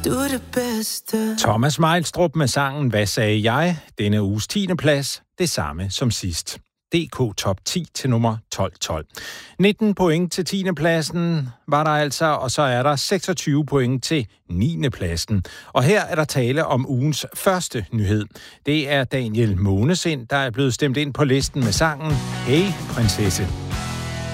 Du er det bedste. Thomas Meilstrup med sangen Hvad sagde jeg? Denne uges 10. plads, det samme som sidst. DK Top 10 til nummer 1212. 19 point til 10. pladsen var der altså, og så er der 26 point til 9. pladsen. Og her er der tale om ugens første nyhed. Det er Daniel Månesind, der er blevet stemt ind på listen med sangen Hey Prinsesse.